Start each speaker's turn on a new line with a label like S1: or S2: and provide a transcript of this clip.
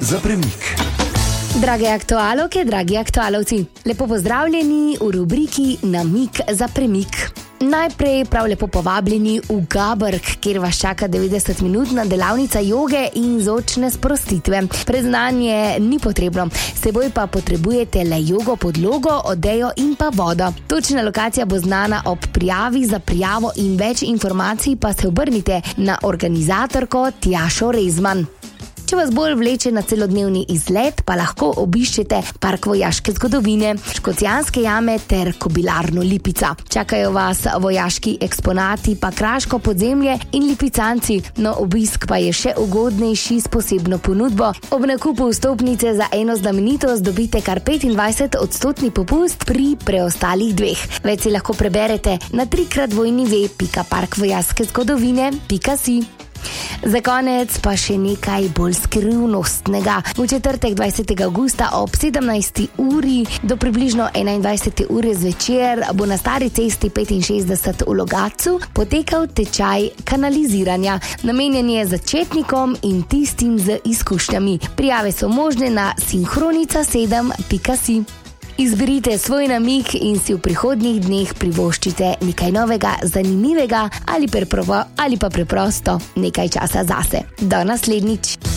S1: za premik.
S2: Drage aktualke, dragi aktualovci, lepo pozdravljeni v rubriki Namig za premik. Najprej prav lepo povabljeni v Gabrk, kjer vas čaka 90-minutna delavnica joge in zvočne sprostitve. Predznanje ni potrebno, s seboj pa potrebujete le jogo podlogo, odejo in pa vodo. Točna lokacija bo znana ob prijavi. Za prijavo in več informacij pa se obrnite na organizatorko Tjašo Rezman. Če vas bolj vleče na celodnevni izlet, pa lahko obiščete Park vojaške zgodovine, Škocjanske jame ter Kobilarno Lipica. Čakajo vas vojaški eksponati, pa kraško podzemlje in lipicanci, no obisk pa je še ugodnejši s posebno ponudbo. Ob nakupu vstopnice za eno znamenitost dobite kar 25% popust pri preostalih dveh. Več si lahko preberete na www.parkvojaškezgodovine.si. Za konec pa še nekaj bolj skrivnostnega. V četrtek 20. avgusta ob 17. uri do približno 21. ure zvečer bo na stari cesti 65 v Logatcu potekal tečaj kanaliziranja. Namenjen je začetnikom in tistim z izkušnjami. Prijave so možne na sinhronica7.si. Izberite svoj namig in si v prihodnjih dneh privoščite nekaj novega, zanimivega ali pa preprosto nekaj časa zase. Do naslednjič.